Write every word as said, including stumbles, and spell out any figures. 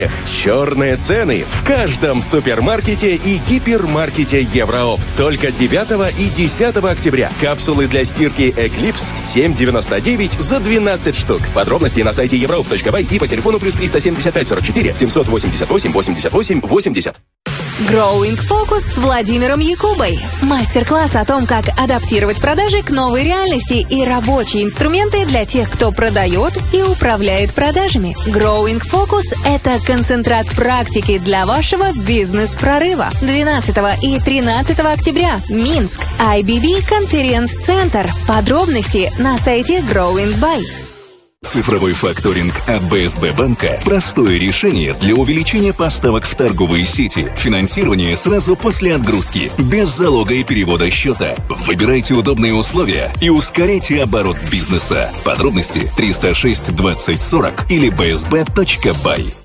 Черные цены в каждом супермаркете и гипермаркете Евроопт. Только девятого и десятого октября. Капсулы для стирки Eclipse семь девяносто девять за двенадцать штук. Подробности на сайте евроопт точка бай и по телефону плюс триста семьдесят пять сорок четыре семьсот восемьдесят восемь восемьдесят восемь восемьдесят. Growing Focus с Владимиром Якубой. Мастер-класс о том, как адаптировать продажи к новой реальности и рабочие инструменты для тех, кто продает и управляет продажами. Growing Focus – это концентрат практики для вашего бизнес-прорыва. двенадцатого и тринадцатого октября. Минск. ай би би Конференц-центр. Подробности на сайте Growing by. Цифровой факторинг от бэ эс бэ банка – простое решение для увеличения поставок в торговые сети. Финансирование сразу после отгрузки, без залога и перевода счета. Выбирайте удобные условия и ускоряйте оборот бизнеса. Подробности триста шесть двадцать сорок или бэ эс бэ точка бай.